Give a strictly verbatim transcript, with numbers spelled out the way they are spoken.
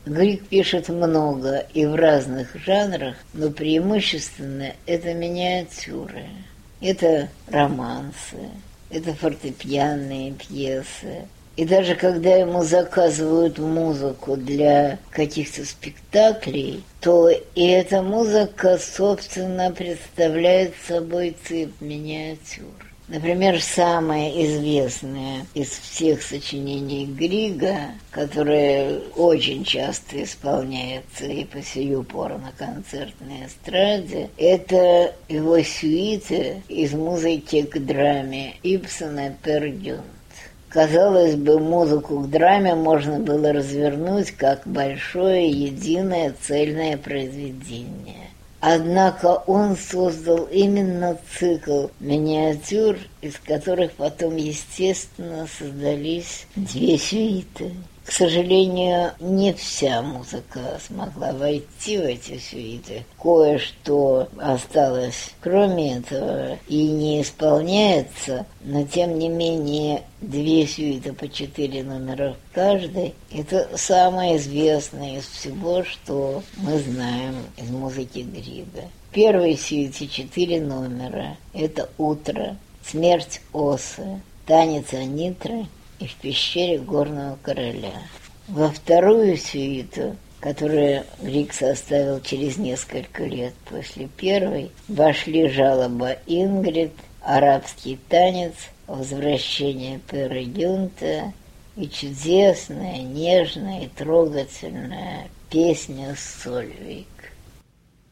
Григ пишет много и в разных жанрах, но преимущественно это миниатюры. Это романсы, это фортепианные пьесы. И даже когда ему заказывают музыку для каких-то спектаклей, то и эта музыка, собственно, представляет собой цепь миниатюр. Например, самое известное из всех сочинений Грига, которое очень часто исполняется и по сию пору на концертной эстраде, это его сюиты из музыки к драме Ибсена «Пер Гюнт». Казалось бы, музыку к драме можно было развернуть как большое, единое, цельное произведение. Однако он создал именно цикл миниатюр, из которых потом, естественно, создались две сюиты. К сожалению, не вся музыка смогла войти в эти сюиты. Кое-что осталось кроме этого и не исполняется, но тем не менее две сюиты по четыре номера в каждой – это самое известное из всего, что мы знаем из музыки Грига. В первой сюите четыре номера – это «Утро», «Смерть осы», «Танец Анитры» и «В пещере горного короля». Во вторую сюиту, которую Григ составил через несколько лет после первой, вошли «Жалоба Ингрид», «Арабский танец», «Возвращение Пера Гюнта» и чудесная, нежная и трогательная песня Сольвейк.